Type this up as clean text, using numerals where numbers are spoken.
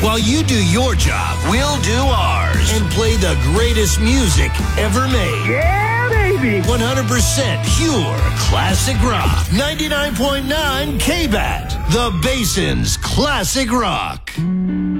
While you do your job, we'll do ours and play the greatest music ever made. Yeah, baby. 100% pure classic rock. 99.9 KBAT, the Basin's Classic Rock.